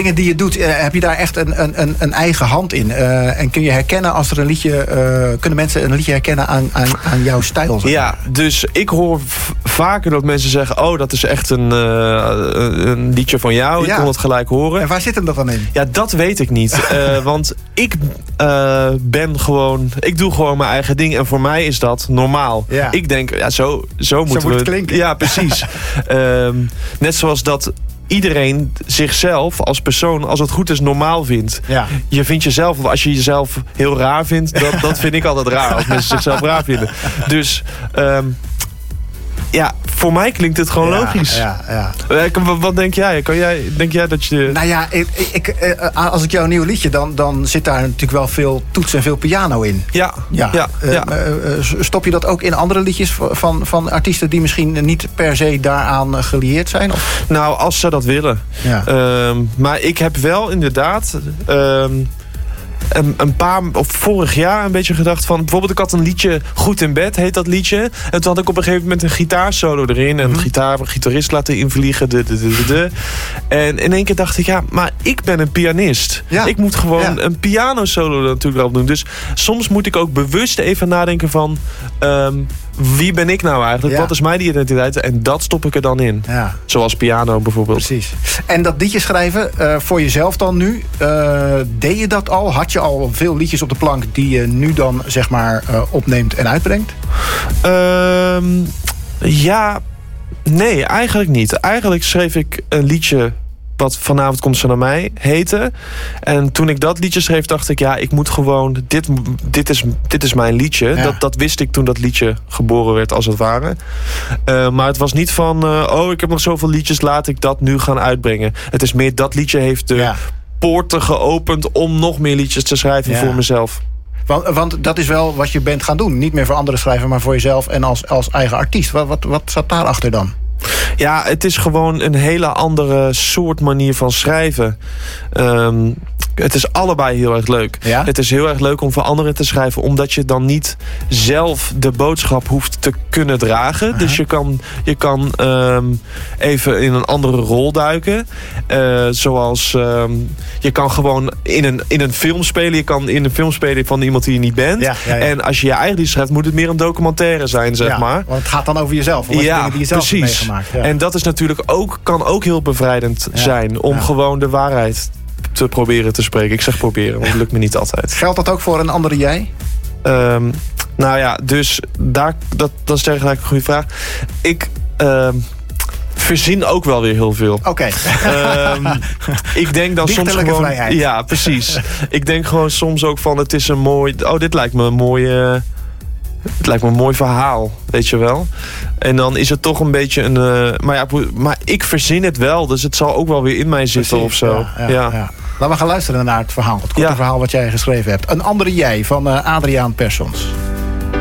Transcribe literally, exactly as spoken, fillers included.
dingen die je doet, uh, heb je daar echt een, een, een eigen hand in? Uh, en kun je herkennen als er een liedje... Uh, kunnen mensen een liedje herkennen aan, aan, aan jouw stijl? Zeg. Ja, dus ik hoor v- vaker dat mensen zeggen... oh, dat is echt een, uh, een liedje van jou. Ja. Ik kon het gelijk horen. En waar zit hem dat dan in? Ja, dat weet ik niet. uh, want ik uh, ben gewoon... Ik doe gewoon mijn eigen ding. En voor mij is dat normaal. Ja. Ik denk, ja, zo, zo moeten zo moet we... het klinken. Ja, precies. um, net zoals dat... iedereen zichzelf als persoon, als het goed is, normaal vindt. Ja. Je vindt jezelf, als je jezelf heel raar vindt... dat, dat vind ik altijd raar, als mensen zichzelf raar vinden. Dus... Um, ja, voor mij klinkt het gewoon ja, logisch. Ja, ja. Wat denk jij? Kan jij? Denk jij dat je... Nou ja, ik, ik, als ik jouw nieuw liedje... Dan, dan zit daar natuurlijk wel veel toets en veel piano in. Ja. ja, ja, uh, ja. Uh, stop je dat ook in andere liedjes van, van artiesten... die misschien niet per se daaraan gelieerd zijn? Of? Nou, als ze dat willen. Ja. Um, maar ik heb wel inderdaad... Um, Een, een paar, of vorig jaar een beetje gedacht van... bijvoorbeeld ik had een liedje Goed in Bed, heet dat liedje. En toen had ik op een gegeven moment een gitaarsolo erin... en een mm-hmm. gitaar, gitarist laten invliegen. De, de, de, de, de. En in één keer dacht ik, ja, maar ik ben een pianist. Ja. Ik moet gewoon ja. een pianosolo natuurlijk wel doen. Dus soms moet ik ook bewust even nadenken van... Um, wie ben ik nou eigenlijk? Ja. Wat is mijn identiteit? En dat stop ik er dan in. Ja. Zoals piano bijvoorbeeld. Precies. En dat liedje schrijven, uh, voor jezelf dan nu... Uh, deed je dat al? Had je al veel liedjes op de plank... die je nu dan zeg maar uh, opneemt en uitbrengt? Um, ja, nee, eigenlijk niet. Eigenlijk schreef ik een liedje... wat Vanavond komt ze naar mij heette. En toen ik dat liedje schreef, dacht ik... ja, ik moet gewoon... dit, dit, is, dit is mijn liedje. Ja. Dat, dat wist ik toen dat liedje geboren werd, als het ware. Uh, maar het was niet van... Uh, oh, ik heb nog zoveel liedjes, laat ik dat nu gaan uitbrengen. Het is meer, dat liedje heeft de ja. poorten geopend... om nog meer liedjes te schrijven ja. voor mezelf. Want, want dat is wel wat je bent gaan doen. Niet meer voor anderen schrijven, maar voor jezelf... en als, als eigen artiest. Wat, wat, wat zat daarachter dan? Ja, het is gewoon een hele andere soort manier van schrijven. Um, het is allebei heel erg leuk. Ja? Het is heel erg leuk om voor anderen te schrijven... omdat je dan niet zelf de boodschap hoeft te kunnen dragen. Uh-huh. Dus je kan, je kan um, even in een andere rol duiken. Uh, zoals, um, je kan gewoon in een, in een film spelen. Je kan in een film spelen van iemand die je niet bent. Ja, ja, ja. En als je je eigen lied schrijft, moet het meer een documentaire zijn, zeg ja, maar. Want het gaat dan over jezelf. Over ja, die je zelf precies. hebt meegemaakt. Ja. En dat is natuurlijk ook, kan ook heel bevrijdend ja. zijn... om ja. gewoon de waarheid te proberen te spreken. Ik zeg proberen, want het lukt me niet altijd. Geldt dat ook voor een andere jij? Um, nou ja, dus daar, dat, dat is tegelijk een goede vraag. Ik... Um, verzin ook wel weer heel veel. Oké. Okay. Um, ik denk dan soms gewoon... vrijheid. Ja, precies. Ik denk gewoon soms ook van... het is een mooi... oh, dit lijkt me een mooie... Het lijkt me een mooi verhaal, weet je wel. En dan is het toch een beetje een... Uh, maar, ja, maar ik verzin het wel, dus het zal ook wel weer in mij zitten. Precies, of zo. Ja, ja, ja. Ja. Laten we gaan luisteren naar het verhaal. Het korte ja. verhaal wat jij geschreven hebt. Een andere jij van uh, Adriaan Persons.